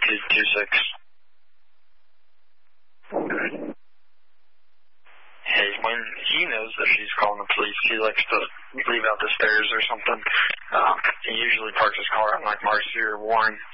Okay. Hey, when he knows that she's calling the police, he likes to leave out the stairs or something. He usually parks his car on like Marcy or Warren.